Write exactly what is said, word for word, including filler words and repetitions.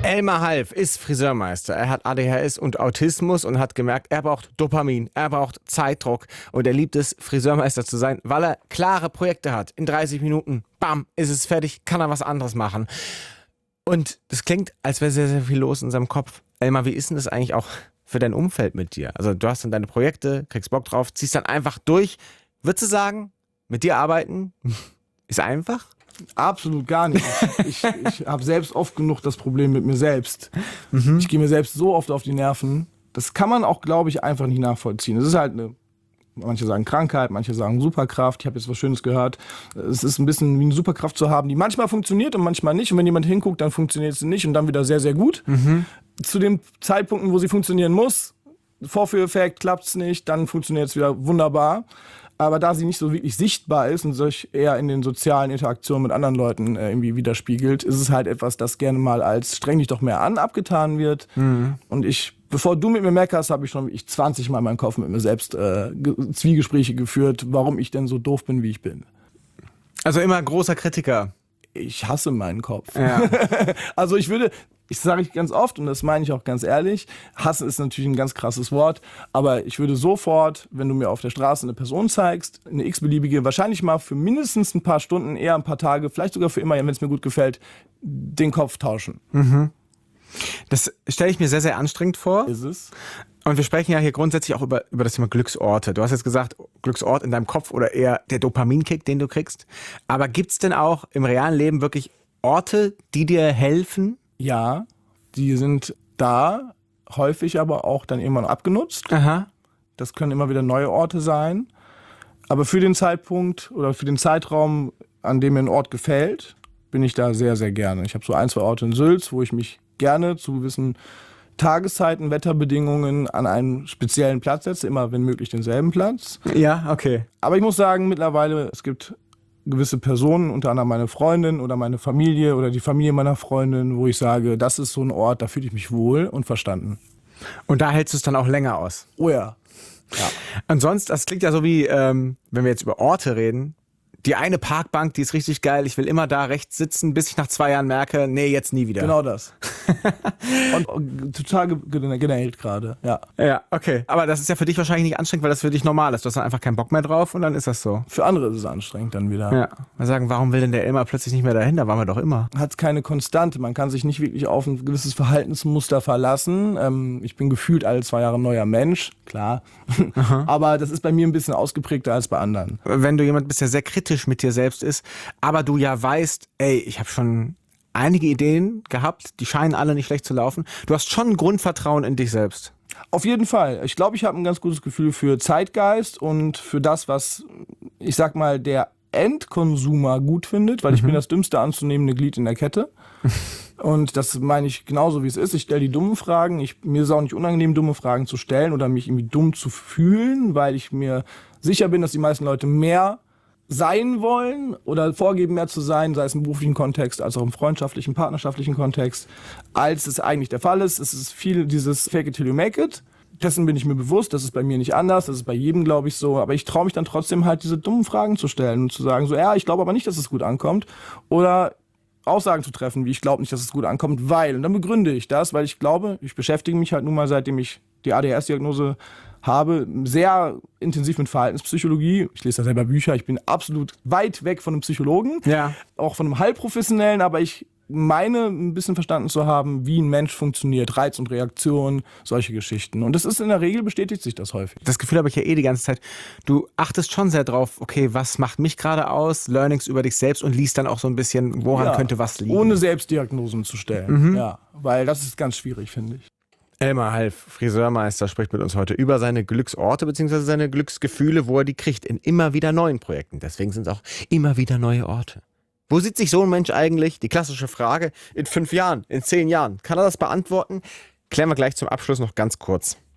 Elmar Half ist Friseurmeister. Er hat A D H S und Autismus und hat gemerkt, er braucht Dopamin, er braucht Zeitdruck und er liebt es, Friseurmeister zu sein, weil er klare Projekte hat. In dreißig Minuten, bam, ist es fertig, kann er was anderes machen. Und das klingt, als wäre sehr, sehr viel los in seinem Kopf. Elmar, wie ist denn das eigentlich auch für dein Umfeld mit dir? Also du hast dann deine Projekte, kriegst Bock drauf, ziehst dann einfach durch. Würdest du sagen, mit dir arbeiten ist einfach? Absolut gar nicht. Ich, ich, ich habe selbst oft genug das Problem mit mir selbst. Mhm. Ich gehe mir selbst so oft auf die Nerven. Das kann man auch, glaube ich, einfach nicht nachvollziehen. Es ist halt eine, manche sagen Krankheit, manche sagen Superkraft. Ich habe jetzt was Schönes gehört. Es ist ein bisschen wie eine Superkraft zu haben, die manchmal funktioniert und manchmal nicht. Und wenn jemand hinguckt, dann funktioniert sie nicht und dann wieder sehr, sehr gut. Mhm. Zu den Zeitpunkten, wo sie funktionieren muss, Vorführeffekt, klappt es nicht, dann funktioniert es wieder wunderbar. Aber da sie nicht so wirklich sichtbar ist und sich eher in den sozialen Interaktionen mit anderen Leuten äh, irgendwie widerspiegelt, ist es halt etwas, das gerne mal als streng dich doch mehr an abgetan wird. Mhm. Und ich, bevor du mit mir meckerst, habe ich schon wirklich zwanzig Mal in meinem Kopf mit mir selbst äh, Ge- Zwiegespräche geführt, warum ich denn so doof bin, wie ich bin. Also immer großer Kritiker. Ich hasse meinen Kopf. Ja. Also ich würde, ich sage ich ganz oft und das meine ich auch ganz ehrlich, hassen ist natürlich ein ganz krasses Wort, aber ich würde sofort, wenn du mir auf der Straße eine Person zeigst, eine x-beliebige, wahrscheinlich mal für mindestens ein paar Stunden, eher ein paar Tage, vielleicht sogar für immer, wenn es mir gut gefällt, den Kopf tauschen. Mhm. Das stelle ich mir sehr, sehr anstrengend vor. Ist es? Und wir sprechen ja hier grundsätzlich auch über, über das Thema Glücksorte. Du hast jetzt gesagt, Glücksort in deinem Kopf oder eher der Dopaminkick, den du kriegst. Aber gibt's denn auch im realen Leben wirklich Orte, die dir helfen? Ja, die sind da, häufig aber auch dann irgendwann abgenutzt. Aha. Das können immer wieder neue Orte sein. Aber für den Zeitpunkt oder für den Zeitraum, an dem mir ein Ort gefällt, bin ich da sehr, sehr gerne. Ich habe so ein, zwei Orte in Sülz, wo ich mich gerne zu gewissen Tageszeiten, Wetterbedingungen an einen speziellen Platz setze, immer wenn möglich denselben Platz. Ja, okay. Aber ich muss sagen, mittlerweile, es gibt gewisse Personen, unter anderem meine Freundin oder meine Familie oder die Familie meiner Freundin, wo ich sage, das ist so ein Ort, da fühle ich mich wohl und verstanden. Und da hältst du es dann auch länger aus? Oh ja. Ja. Und sonst, das klingt ja so wie, ähm, wenn wir jetzt über Orte reden, die eine Parkbank, die ist richtig geil, ich will immer da rechts sitzen, bis ich nach zwei Jahren merke, nee, jetzt nie wieder. Genau das. und, und total genäht gerade, ja. Ja, okay. Aber das ist ja für dich wahrscheinlich nicht anstrengend, weil das für dich normal ist. Du hast dann einfach keinen Bock mehr drauf und dann ist das so. Für andere ist es anstrengend dann wieder. Ja. Mal sagen, warum will denn der Elmar plötzlich nicht mehr dahin? Da waren wir doch immer. Hat keine Konstante. Man kann sich nicht wirklich auf ein gewisses Verhaltensmuster verlassen. Ähm, ich bin gefühlt alle zwei Jahre ein neuer Mensch, klar. Aber das ist bei mir ein bisschen ausgeprägter als bei anderen. Wenn du jemand bist, der sehr kritisch mit dir selbst ist, aber du ja weißt, ey, ich habe schon einige Ideen gehabt, die scheinen alle nicht schlecht zu laufen. Du hast schon ein Grundvertrauen in dich selbst. Auf jeden Fall. Ich glaube, ich habe ein ganz gutes Gefühl für Zeitgeist und für das, was, ich sag mal, der Endkonsumer gut findet, weil mhm. ich bin das dümmste anzunehmende Glied in der Kette. Und das meine ich genauso, wie es ist. Ich stelle die dummen Fragen. Ich, mir ist auch nicht unangenehm, dumme Fragen zu stellen oder mich irgendwie dumm zu fühlen, weil ich mir sicher bin, dass die meisten Leute mehr sein wollen oder vorgeben, mehr zu sein, sei es im beruflichen Kontext als auch im freundschaftlichen, partnerschaftlichen Kontext, als es eigentlich der Fall ist. Es ist viel dieses Fake it till you make it. Dessen bin ich mir bewusst, das ist bei mir nicht anders, das ist bei jedem, glaube ich, so. Aber ich traue mich dann trotzdem halt, diese dummen Fragen zu stellen und zu sagen, so, ja, ich glaube aber nicht, dass es gut ankommt. Oder Aussagen zu treffen, wie ich glaube nicht, dass es gut ankommt, weil. Und dann begründe ich das, weil ich glaube, ich beschäftige mich halt nun mal, seitdem ich die A D H S-Diagnose habe, sehr intensiv mit Verhaltenspsychologie. Ich lese da selber Bücher. Ich bin absolut weit weg von einem Psychologen. Ja. Auch von einem Halbprofessionellen, aber ich meine, ein bisschen verstanden zu haben, wie ein Mensch funktioniert, Reiz und Reaktion, solche Geschichten. Und das ist in der Regel, bestätigt sich das häufig. Das Gefühl habe ich ja eh die ganze Zeit. Du achtest schon sehr drauf, okay, was macht mich gerade aus, Learnings über dich selbst und liest dann auch so ein bisschen, woran ja, könnte was liegen. Ohne Selbstdiagnosen zu stellen. Mhm. Ja, weil das ist ganz schwierig, finde ich. Elmar Half, Friseurmeister, spricht mit uns heute über seine Glücksorte bzw. seine Glücksgefühle, wo er die kriegt in immer wieder neuen Projekten. Deswegen sind es auch immer wieder neue Orte. Wo sieht sich so ein Mensch eigentlich? Die klassische Frage, in fünf Jahren, in zehn Jahren. Kann er das beantworten? Klären wir gleich zum Abschluss noch ganz kurz.